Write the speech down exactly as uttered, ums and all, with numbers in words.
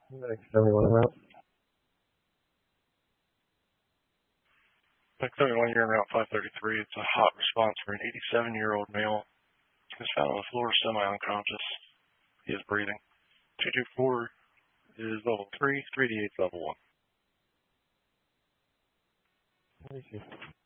Thanks, everyone. Route. Tech thirty-one, you're in Route five thirty-three. It's a hot response for an eighty-seven-year-old male. He was found on the floor semi-unconscious. He is breathing. two two four is level three, three D eight level one. Thank you.